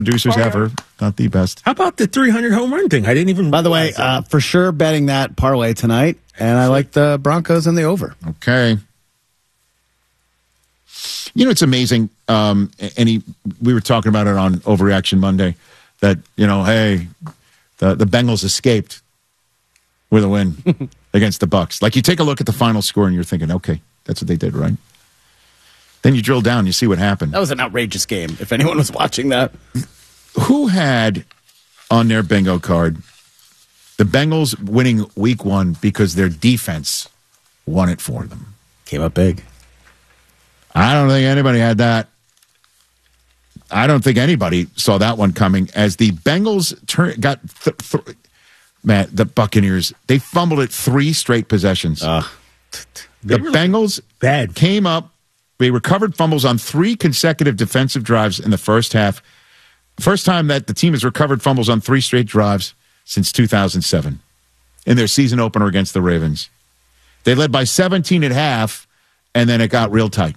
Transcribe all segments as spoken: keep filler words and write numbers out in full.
producers Oh, yeah. ever. Not the best. How about the three hundred home run thing? I didn't even. By the way, realize that. uh, for sure betting that parlay tonight, and I like the Broncos and the over. Okay. You know, it's amazing. Um, and he, we were talking about it on Overreaction Monday that, you know, hey, the, the Bengals escaped with a win against the Bucs. Like, you take a look at the final score and you're thinking, okay, that's what they did, right? Then you drill down, you see what happened. That was an outrageous game, if anyone was watching that. Who had on their bingo card the Bengals winning week one because their defense won it for them? Came up big. I don't think anybody had that. I don't think anybody saw that one coming as the Bengals turn, got, th- th- man, the Buccaneers, they fumbled it three straight possessions. Uh, the Bengals bad. came up, they recovered fumbles on three consecutive defensive drives in the first half. First time that the team has recovered fumbles on three straight drives since two thousand seven in their season opener against the Ravens. They led by seventeen at half, and then it got real tight.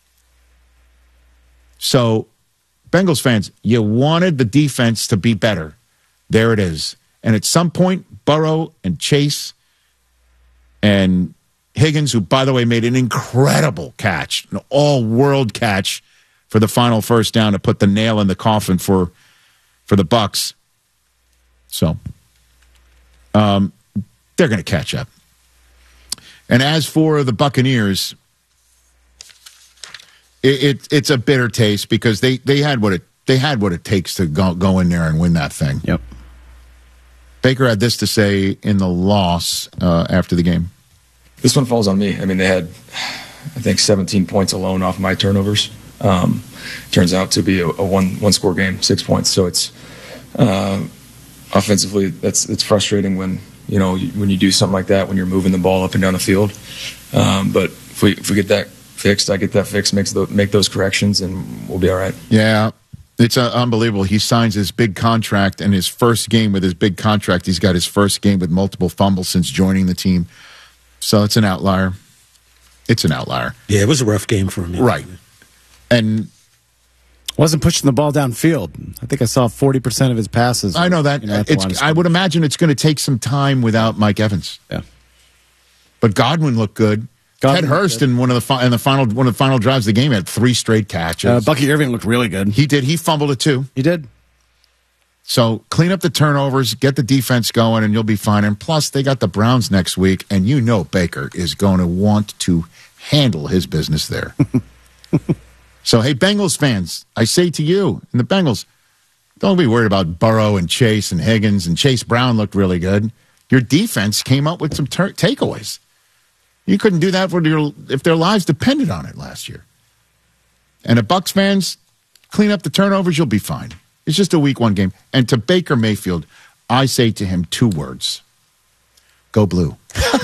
So, Bengals fans, you wanted the defense to be better. There it is. And at some point, Burrow and Chase and Higgins, who, by the way, made an incredible catch, an all-world catch for the final first down to put the nail in the coffin for, for the Bucs. So, um, they're going to catch up. And as for the Buccaneers, it, it it's a bitter taste because they, they had what it they had what it takes to go, go in there and win that thing. Yep. Baker had this to say in the loss uh, after the game. This one falls on me. I mean, they had, I think, seventeen points alone off my turnovers. Um, turns out to be a, a one one score game, six points. So it's uh, offensively, that's it's frustrating when you know when you do something like that when you're moving the ball up and down the field. Um, but if we if we get that fixed, I get that fixed, makes the, make those corrections, and we'll be all right. Yeah. It's uh, unbelievable. He signs his big contract, and his first game with his big contract, he's got his first game with multiple fumbles since joining the team. So it's an outlier. It's an outlier. Yeah, it was a rough game for him. Right. And wasn't pushing the ball downfield. I think I saw forty percent of his passes. I know that. You know, at the line of it's, I would imagine it's going to take some time without Mike Evans. Yeah. But Godwin looked good. Godwin Ted Hurst in one of the fi- in the final one of the final drives of the game had three straight catches. Uh, Bucky Irving looked really good. He did. He fumbled it too. He did. So clean up the turnovers, get the defense going, and you'll be fine. And plus, they got the Browns next week, and you know Baker is going to want to handle his business there. So, hey, Bengals fans, I say to you and the Bengals, don't be worried about Burrow and Chase and Higgins, and Chase Brown looked really good. Your defense came up with some ter- takeaways. You couldn't do that for your, if their lives depended on it last year. And the Bucs fans, clean up the turnovers, you'll be fine. It's just a week one game. And to Baker Mayfield, I say to him two words. Go blue.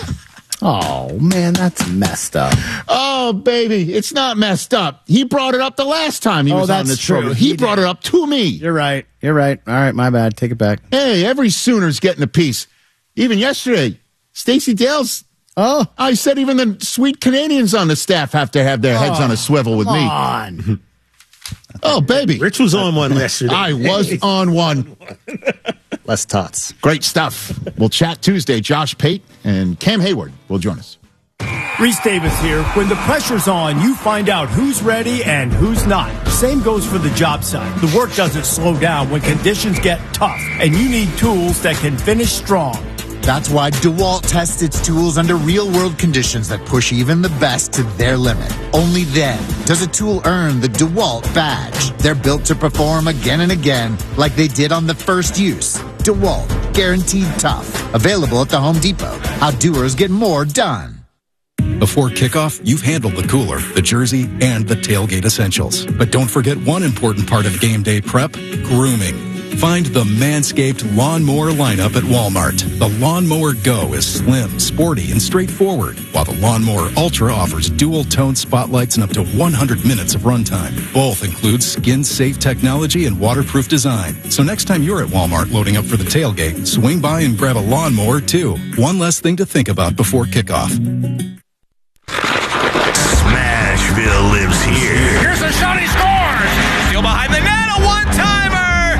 Oh, man, that's messed up. Oh, baby, it's not messed up. He brought it up the last time he Oh, was on that's this true. program. He, He brought did. it up to me. You're right. You're right. All right, my bad. Take it back. Hey, every Sooner's getting a piece. Even yesterday, Stacey Dale's. Oh, I said even the sweet Canadians on the staff have to have their heads on a swivel with me. on. Oh, baby. Rich was on one yesterday. I was on one. Less tots. Great stuff. We'll chat Tuesday. Josh Pate and Cam Hayward will join us. Reese Davis here. When the pressure's on, you find out who's ready and who's not. Same goes for the job site. The work doesn't slow down when conditions get tough, and you need tools that can finish strong. That's why DeWalt tests its tools under real-world conditions that push even the best to their limit. Only then does a tool earn the DeWalt badge. They're built to perform again and again like they did on the first use. DeWalt, guaranteed tough. Available at the Home Depot. How doers get more done. Before kickoff, you've handled the cooler, the jersey, and the tailgate essentials. But don't forget one important part of game day prep, grooming. Find the Manscaped Lawnmower lineup at Walmart. The Lawnmower Go is slim, sporty, and straightforward, while the Lawnmower Ultra offers dual-tone spotlights and up to one hundred minutes of runtime. Both include skin-safe technology and waterproof design. So next time you're at Walmart loading up for the tailgate, swing by and grab a lawnmower, too. One less thing to think about before kickoff. Smashville lives here. Here's a shot, he scores! Steal behind the net, a one-timer!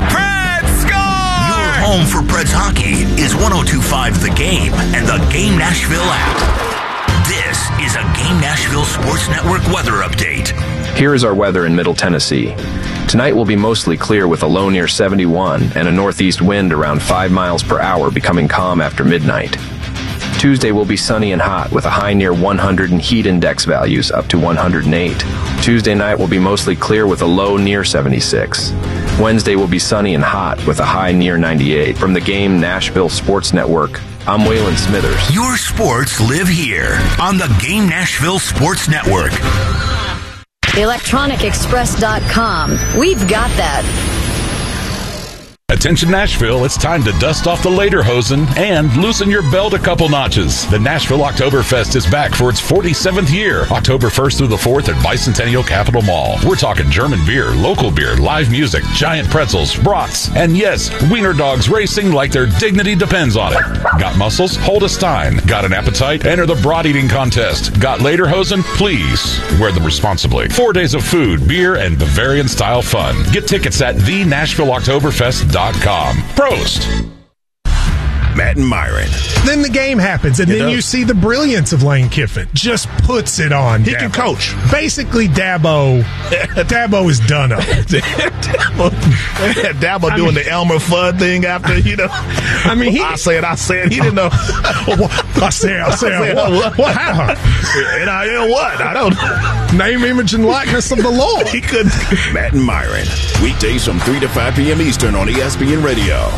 home for Preds hockey is one oh two point five The Game and the Game Nashville app. This is a Game Nashville Sports Network weather update. Here is our weather in Middle Tennessee. Tonight will be mostly clear with a low near seventy-one and a northeast wind around five miles per hour, becoming calm after midnight. Tuesday will be sunny and hot with a high near one hundred and heat index values up to one hundred eight. Tuesday night will be mostly clear with a low near seventy-six. Wednesday will be sunny and hot with a high near ninety-eight. From the Game Nashville Sports Network, I'm Waylon Smithers. Your sports live here on the Game Nashville Sports Network. electronic express dot com. We've got that. Attention Nashville, it's time to dust off the lederhosen and loosen your belt a couple notches. The Nashville Oktoberfest is back for its forty-seventh year, October first through the fourth at Bicentennial Capitol Mall. We're talking German beer, local beer, live music, giant pretzels, brats, and yes, wiener dogs racing like their dignity depends on it. Got muscles? Hold a stein. Got an appetite? Enter the brat eating contest. Got lederhosen? Please wear them responsibly. Four days of food, beer, and Bavarian-style fun. Get tickets at the nashville oktoberfest dot com. Prost! Matt and Myron. Then the game happens, and It then does. you see the brilliance of Lane Kiffin. Just puts it on. He Dabo. can coach. Basically, Dabo. Dabo is done. Dabo, Dabo doing the Elmer Fudd thing after, you know. I mean, he, I said, I said, he didn't know. I said, I said, I said, what, what? what happened? N I L what? I don't know. Name, image, and likeness of the Lord. He couldn't. Matt and Myron. Weekdays from three to five p.m. Eastern on E S P N Radio.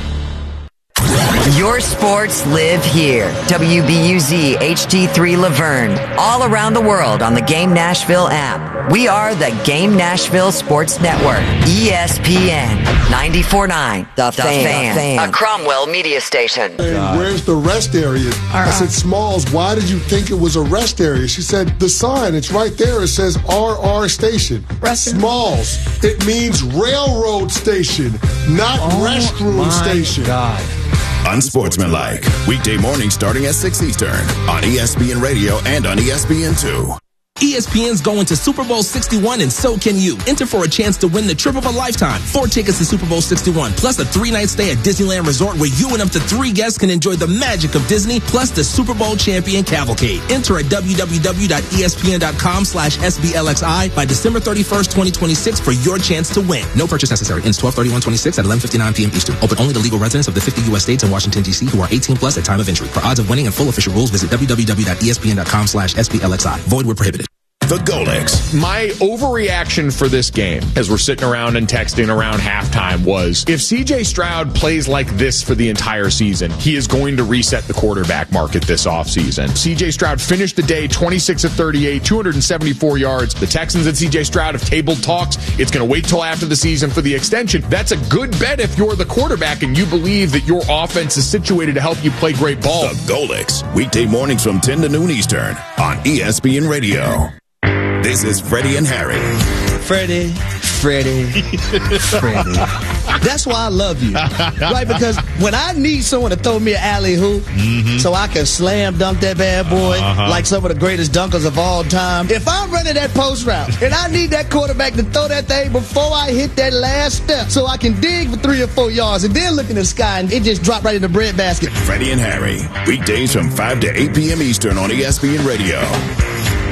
Your sports live here. W B U Z H D three Laverne. All around the world on the Game Nashville app. We are the Game Nashville Sports Network. E S P N ninety-four point nine. The, the fan. fan. A Cromwell media station. And where's the rest area? I said, Smalls, why did you think it was a rest area? She said, the sign, it's right there. It says R R Station. Smalls, it means railroad station, not restroom station. God. Unsportsmanlike. Weekday mornings starting at six Eastern on E S P N Radio and on E S P N two. E S P N's going to Super Bowl sixty-one, and so can you. Enter for a chance to win the trip of a lifetime. Four tickets to Super Bowl sixty-one, plus a three-night stay at Disneyland Resort where you and up to three guests can enjoy the magic of Disney, plus the Super Bowl champion cavalcade. Enter at w w w dot e s p n dot com slash s b l x i by December thirty-first, twenty twenty-six for your chance to win. No purchase necessary. Ends twelve thirty-one twenty-six at eleven fifty-nine p.m. Eastern. Open only to legal residents of the fifty U S states and Washington, D C who are eighteen plus at time of entry. For odds of winning and full official rules, visit w w w dot e s p n dot com slash s b l x i. Void where prohibited. The Golex. My overreaction for this game, as we're sitting around and texting around halftime, was if C J Stroud plays like this for the entire season, he is going to reset the quarterback market this offseason. C J Stroud finished the day twenty-six of thirty-eight, two hundred seventy-four yards. The Texans and C J Stroud have tabled talks. It's going to wait till after the season for the extension. That's a good bet if you're the quarterback and you believe that your offense is situated to help you play great ball. The Golex. Weekday mornings from ten to noon Eastern on E S P N Radio. This is Freddie and Harry. Freddie, Freddie, Freddie. That's why I love you. Right? Because when I need someone to throw me an alley-oop mm-hmm. so I can slam dunk that bad boy uh-huh. like some of the greatest dunkers of all time, if I'm running that post route and I need that quarterback to throw that thing before I hit that last step so I can dig for three or four yards and then look in the sky and it just drop right in the breadbasket. Freddie and Harry. Weekdays from five to eight p.m. Eastern on E S P N Radio.